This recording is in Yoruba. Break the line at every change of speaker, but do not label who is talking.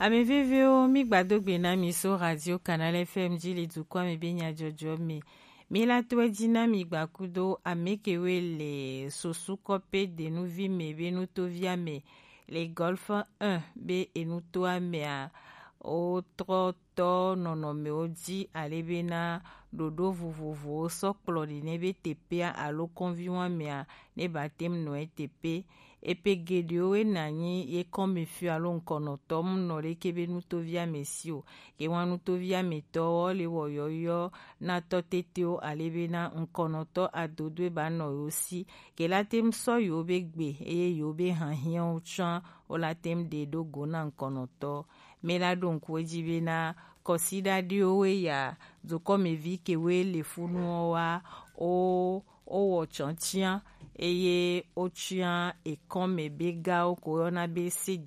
Ame vivyo mi gbadogbe na mi so radio Canal FM jili dukwa mi benya jojo mi. Mi la tuwe dina mi gbakudo amekewe le sosu kope de nou vi me be nou to via me. Le golf 1 be enu to ame a o troto nono me oji alebe na dodo vuvuvu so klodi nebe tepe a alo konviwa me a ne batem no e tepe. Epe gedio we nanyi ye kome fu alo nkono tom no le kebe nuto via mesio ke wanu to via meto le woyoyo na to teteo alebe na nkono to adodwe ba no yosi ke la tem so yo be gbe yo be han hian chan o la tem de dogo na nkono to me la don kwejibe na kosida dio we ya zo kome vi ke we le funu wa o wo chantian eye ochian e kome be ga o ko na be si